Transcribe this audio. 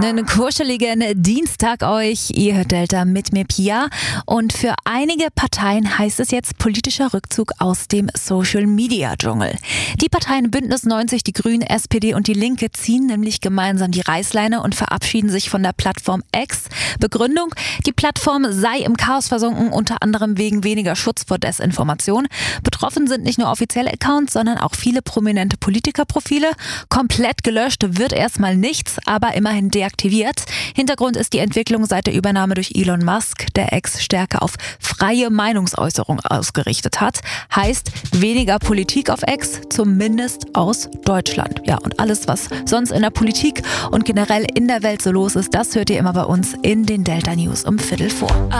Einen kuscheligen Dienstag euch. Ihr hört Delta mit mir, Pia. Und für einige Parteien heißt es jetzt politischer Rückzug aus dem Social-Media-Dschungel. Die Parteien Bündnis 90, die Grünen, SPD und die Linke ziehen nämlich gemeinsam die Reißleine und verabschieden sich von der Plattform X. Begründung: Die Plattform sei im Chaos versunken, unter anderem wegen weniger Schutz vor Desinformation. Betroffen sind nicht nur offizielle Accounts, sondern auch viele prominente Politikerprofile. Komplett gelöscht wird erstmal nichts, aber immerhin deaktiviert. Hintergrund ist die Entwicklung seit der Übernahme durch Elon Musk, der X stärker auf freie Meinungsäußerung ausgerichtet hat. Heißt weniger Politik auf X, zumindest aus Deutschland. Ja, und alles, was sonst in der Politik und generell in der Welt so los ist, das hört ihr immer bei uns in den Delta News um 15:45.